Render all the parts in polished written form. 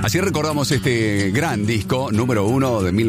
Así recordamos este gran disco, número 1 de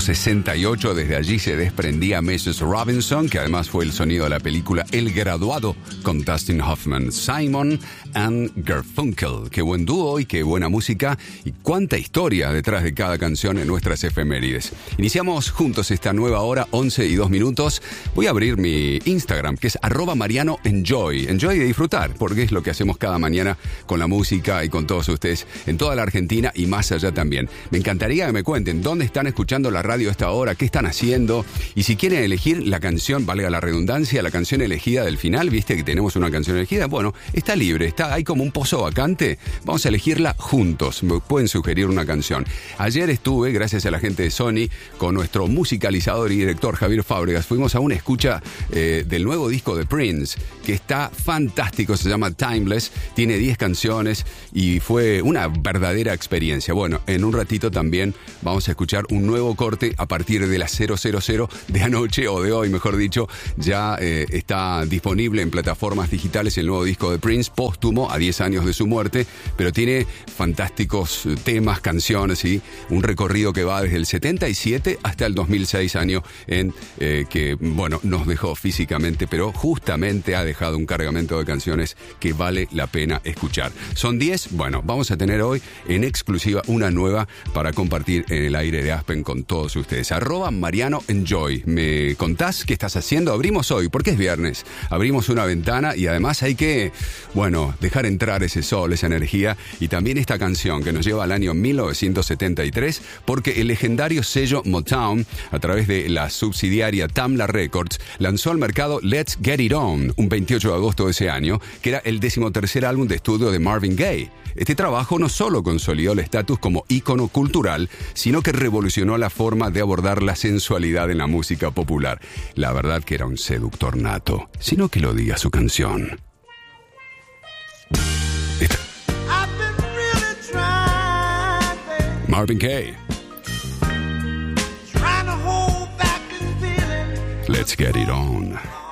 1968. Desde allí se desprendía Mrs. Robinson, que además fue el sonido de la película El Graduado con Dustin Hoffman. Simon and Garfunkel. Qué buen dúo y qué buena música y cuánta historia detrás de cada canción en nuestras efemérides. Iniciamos juntos esta nueva hora, 11:02. Voy a abrir mi Instagram, que es @MarianoEnjoy. Enjoy de disfrutar, porque es lo que hacemos cada mañana con la música y con todos ustedes en toda la Argentina y más allá también. Me encantaría que me cuenten dónde están escuchando la radio a esta hora, qué están haciendo y si quieren elegir la canción, valga la redundancia, la canción elegida del final. Viste que tenemos una canción elegida. Bueno, está libre, hay como un pozo vacante. Vamos a elegirla juntos. Me pueden sugerir una canción. Ayer estuve, gracias a la gente de Sony, con nuestro musicalizador y director Javier Fábregas. Fuimos a una escucha del nuevo disco de Prince, que está fantástico, se llama Timeless, tiene 10 canciones y fue una verdadera experiencia. Bueno, en un ratito también vamos a escuchar un nuevo corte a partir de las 0:00 de anoche, o de hoy mejor dicho. Ya está disponible en plataformas digitales el nuevo disco de Prince, póstumo a 10 años de su muerte, pero tiene fantásticos temas, canciones y un recorrido que va desde el 77 hasta el 2006, año en que, bueno, nos dejó físicamente, pero justamente ha dejado un cargamento de canciones que vale la pena escuchar. Son 10, bueno, vamos a tener hoy en exclusiva una nueva para compartir en el aire de Aspen con todos ustedes. @MarianoEnjoy. ¿Me contás qué estás haciendo? Abrimos hoy, porque es viernes, abrimos una ventana y además hay que, bueno, dejar entrar ese sol, esa energía y también esta canción que nos lleva al año 1973, porque el legendario sello Motown, a través de la subsidiaria Tamla Records, lanzó al mercado Let's Get It On un 28 de agosto de ese año, que era el 13º álbum de estudio de Marvin Gaye. Este trabajo no solo consolidó el estatus como ícono cultural, sino que revolucionó la forma de abordar la sensualidad en la música popular. La verdad que era un seductor nato, sino que lo diga su canción. Marvin Gaye. Let's get it on.